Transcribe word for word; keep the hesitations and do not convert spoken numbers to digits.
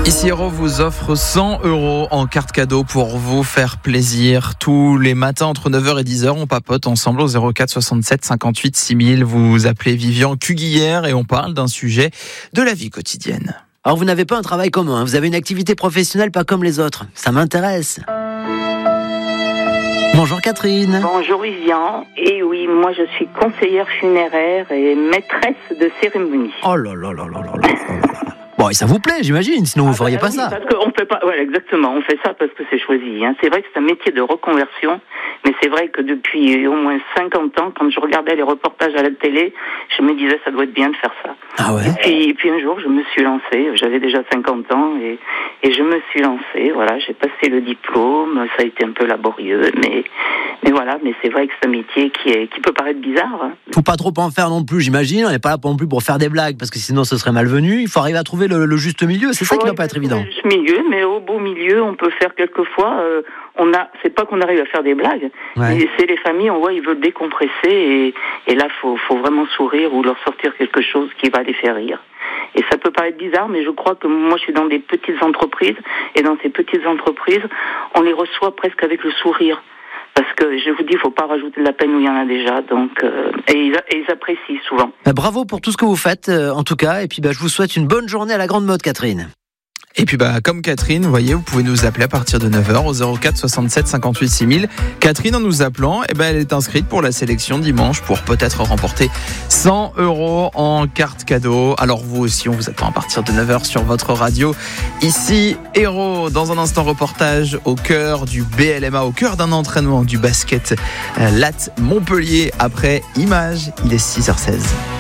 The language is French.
Ici Héros vous offre cent euros en carte cadeau pour vous faire plaisir. Tous les matins entre neuf heures et dix heures, on papote ensemble au zéro quatre soixante-sept cinquante-huit six mille. Vous appelez Vivian Cuguière et on parle d'un sujet de la vie quotidienne. Alors vous n'avez pas un travail commun, vous avez une activité professionnelle pas comme les autres. Ça m'intéresse. Bonjour Catherine. Bonjour Vivian. Et oui, moi je suis conseillère funéraire et maîtresse de cérémonie. Oh là là là là là là là. Bon, et ça vous plaît, j'imagine, sinon vous ne feriez ah, pas oui, ça. Parce qu'on fait pas, ouais, exactement, on fait ça parce que c'est choisi. Hein. C'est vrai que c'est un métier de reconversion, mais c'est vrai que depuis au moins cinquante ans, quand je regardais les reportages à la télé, je me disais ça doit être bien de faire ça. Ah ouais. Et puis, et puis un jour, je me suis lancée, j'avais déjà cinquante ans, et, et je me suis lancée, voilà, j'ai passé le diplôme, ça a été un peu laborieux, mais, mais voilà, mais c'est vrai que c'est un métier qui, est, qui peut paraître bizarre. Hein. Faut pas trop en faire non plus, j'imagine, on n'est pas là non plus pour faire des blagues, parce que sinon ce serait malvenu, il faut arriver à trouver le, le juste milieu, c'est ça qui va pas être évident. Le juste milieu, mais au beau milieu, on peut faire quelquefois, euh, on a, c'est pas qu'on arrive à faire des blagues, ouais. Mais c'est les familles, on voit, ils veulent décompresser, et, et là, faut, faut vraiment sourire ou leur sortir quelque chose qui va les faire rire. Et ça peut paraître bizarre, mais je crois que moi, je suis dans des petites entreprises, et dans ces petites entreprises, on les reçoit presque avec le sourire. Parce que je vous dis, il ne faut pas rajouter de la peine où il y en a déjà. Donc, euh, et, ils, et ils apprécient souvent. Bah, bravo pour tout ce que vous faites, euh, en tout cas. Et puis, bah, je vous souhaite une bonne journée à la grande mode, Catherine. Et puis bah comme Catherine, vous voyez, vous pouvez nous appeler à partir de neuf heures au zéro quatre soixante-sept cinquante-huit six mille. Catherine, en nous appelant, eh ben, elle est inscrite pour la sélection dimanche pour peut-être remporter cent euros en carte cadeau. Alors vous aussi, on vous attend à partir de neuf heures sur votre radio. Ici, Héros, dans un instant reportage au cœur du B L M A, au cœur d'un entraînement du basket Latte Montpellier après Image. Il est six heures seize.